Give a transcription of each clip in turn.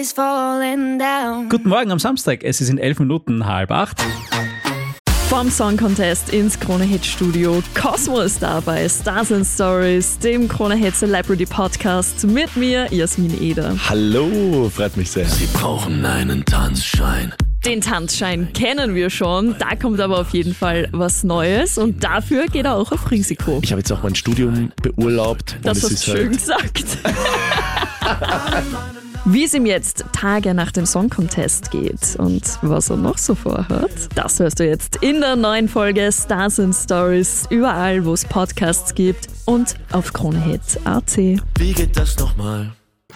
Guten Morgen am Samstag, es ist in 11 Minuten 7:30. Vom Song Contest ins Krone-Hit-Studio. Cosmo ist da bei Stars and Stories, dem Krone-Hit Celebrity Podcast mit mir, Jasmin Eder. Hallo, freut mich sehr. Sie brauchen einen Tanzschein. Den Tanzschein kennen wir schon, da kommt aber auf jeden Fall was Neues und dafür geht er auch auf Risiko. Ich habe jetzt auch mein Studium beurlaubt. Das hast du schön gesagt. Wie es ihm jetzt Tage nach dem Song Contest geht und was er noch so vorhat, das hörst du jetzt in der neuen Folge Stars and Stories, überall wo es Podcasts gibt und auf KroneHit.at. Wie geht das nochmal?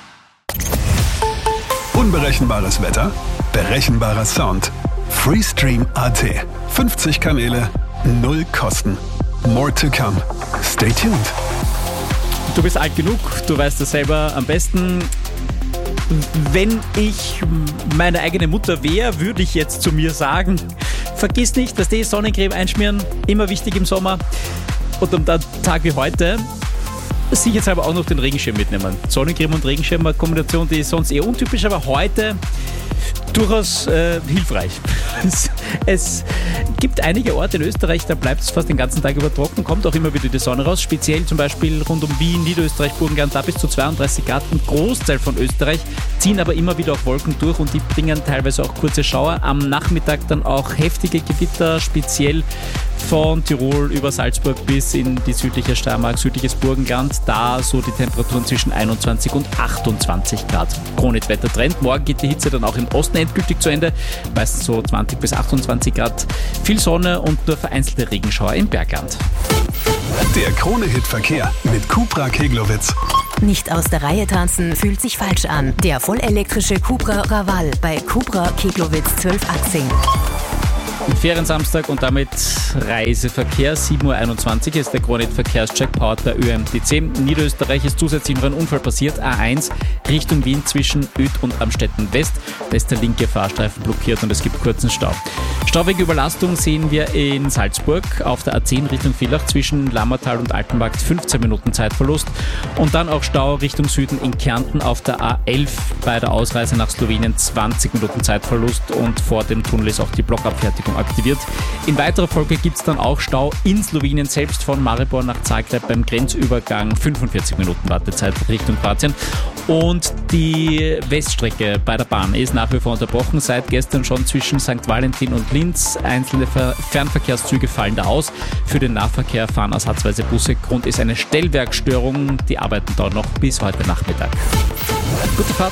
Unberechenbares Wetter, berechenbarer Sound. Freestream.at. 50 Kanäle, 0 Kosten. More to come. Stay tuned. Du bist alt genug, du weißt das selber am besten. Wenn ich meine eigene Mutter wäre, würde ich jetzt zu mir sagen, vergiss nicht, dass die Sonnencreme einschmieren, immer wichtig im Sommer. Und um einen Tag wie heute sicherheitshalber auch noch den Regenschirm mitnehmen. Sonnencreme und Regenschirm, eine Kombination, die ist sonst eher untypisch, aber heute durchaus hilfreich. Es gibt einige Orte in Österreich, da bleibt es fast den ganzen Tag über trocken, kommt auch immer wieder die Sonne raus, speziell zum Beispiel rund um Wien, Niederösterreich, Burgenland, da bis zu 32 Grad. Ein Großteil von Österreich ziehen aber immer wieder auch Wolken durch und die bringen teilweise auch kurze Schauer. Am Nachmittag dann auch heftige Gewitter, speziell von Tirol über Salzburg bis in die südliche Steiermark, südliches Burgenland, da so die Temperaturen zwischen 21 und 28 Grad. Krone-Hit-Wettertrend. Morgen geht die Hitze dann auch im Osten endgültig zu Ende, meistens so 20 bis 28 Grad. Viel Sonne und nur vereinzelte Regenschauer im Bergland. Der Krone-Hit-Verkehr mit Cupra Keglowitz. Nicht aus der Reihe tanzen fühlt sich falsch an. Der vollelektrische Cupra Raval bei Cupra Keglowitz 12-Achsing. Feriensamstag und damit Reiseverkehr. 7:21 Uhr ist der Krone-Hit-Verkehrscheck powered bei ÖMTC. In Niederösterreich ist zusätzlich noch ein Unfall passiert. A1 Richtung Wien zwischen Ued und Amstetten West. Da ist der linke Fahrstreifen blockiert und es gibt kurzen Stau. Stau wegen Überlastung sehen wir in Salzburg auf der A10 Richtung Villach zwischen Lammertal und Altenmarkt 15 Minuten Zeitverlust. Und dann auch Stau Richtung Süden in Kärnten auf der A11 bei der Ausreise nach Slowenien 20 Minuten Zeitverlust und vor dem Tunnel ist auch die Blockabfertigung aktiviert. In weiterer Folge gibt es dann auch Stau in Slowenien selbst von Maribor nach Zagreb beim Grenzübergang 45 Minuten Wartezeit Richtung Kroatien. Und die Weststrecke bei der Bahn ist nach wie vor unterbrochen. Seit gestern schon zwischen St. Valentin und Linz. Einzelne Fernverkehrszüge fallen da aus. Für den Nahverkehr fahren ersatzweise Busse. Grund ist eine Stellwerkstörung. Die arbeiten dort noch bis heute Nachmittag. Gute Fahrt.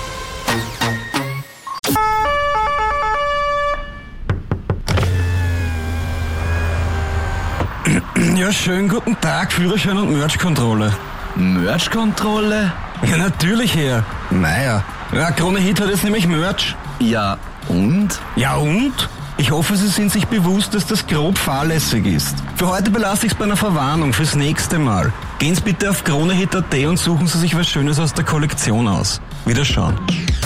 Ja, schönen guten Tag, Führerschein und Merch-Kontrolle. Merch-Kontrolle? Ja, natürlich, Herr. Naja, KroneHit hat jetzt nämlich Merch. Ja, und? Ja, und? Ich hoffe, Sie sind sich bewusst, dass das grob fahrlässig ist. Für heute belasse ich es bei einer Verwarnung fürs nächste Mal. Gehen Sie bitte auf KroneHit.at und suchen Sie sich was Schönes aus der Kollektion aus. Wiederschauen.